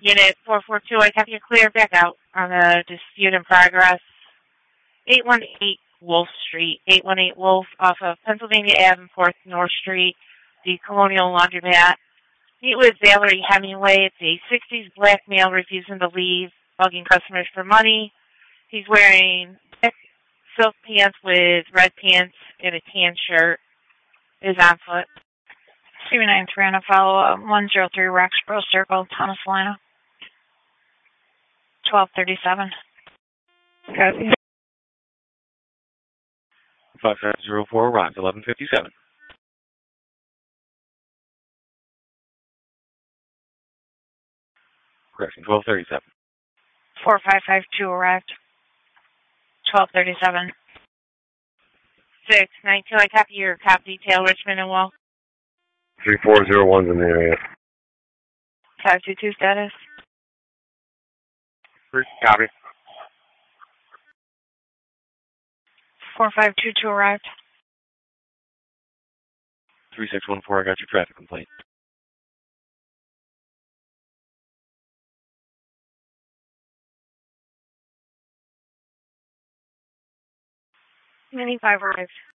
Unit 442, I have you clear back out on a dispute in progress. 818 Wolf Street, 818 Wolf off of Pennsylvania Ave and 4th North Street, the Colonial Laundromat. Meet with Valerie Hemingway. It's a 60s black male refusing to leave, bugging customers for money. He's wearing silk pants with red pants and a tan shirt. Is on foot. 393 on a follow-up. 103 Roxborough Circle, Thomas Lino. 1237. Copy. 5704 Rock, 1157. Correction, 1237. 4552 arrived. 1237. 692, I copy your cop detail, Richmond and Wall. 3401's in the area. 522 status. Copy. 4522 arrived. 3614, I got your traffic complaint. Mini 5 arrived.